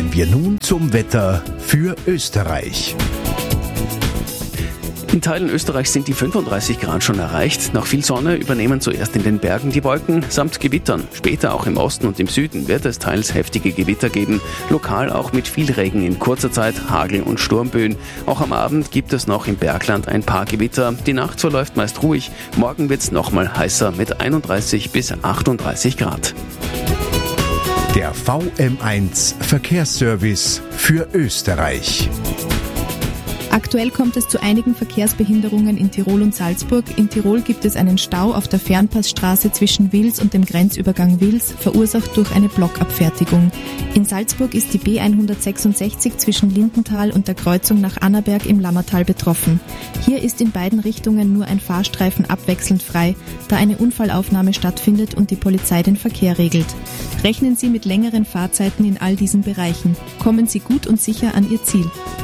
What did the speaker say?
Kommen wir nun zum Wetter für Österreich. In Teilen Österreichs sind die 35 Grad schon erreicht. Nach viel Sonne übernehmen zuerst in den Bergen die Wolken samt Gewittern. Später auch im Osten und im Süden wird es teils heftige Gewitter geben. Lokal auch mit viel Regen in kurzer Zeit, Hagel und Sturmböen. Auch am Abend gibt es noch im Bergland ein paar Gewitter. Die Nacht verläuft meist ruhig. Morgen wird es nochmal heißer mit 31 bis 38 Grad. Der VM1 Verkehrsservice für Österreich. Aktuell kommt es zu einigen Verkehrsbehinderungen in Tirol und Salzburg. In Tirol gibt es einen Stau auf der Fernpassstraße zwischen Wils und dem Grenzübergang Wils, verursacht durch eine Blockabfertigung. In Salzburg ist die B166 zwischen Lindenthal und der Kreuzung nach Annaberg im Lammertal betroffen. Hier ist in beiden Richtungen nur ein Fahrstreifen abwechselnd frei, da eine Unfallaufnahme stattfindet und die Polizei den Verkehr regelt. Rechnen Sie mit längeren Fahrzeiten in all diesen Bereichen. Kommen Sie gut und sicher an Ihr Ziel.